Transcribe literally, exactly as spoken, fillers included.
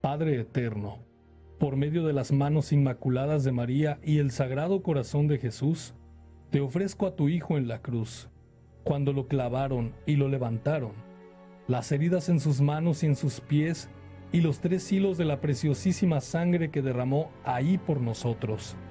Padre eterno, por medio de las manos inmaculadas de María y el Sagrado Corazón de Jesús, te ofrezco a tu Hijo en la cruz, cuando lo clavaron y lo levantaron, las heridas en sus manos y en sus pies, y los tres hilos de la preciosísima sangre que derramó ahí por nosotros.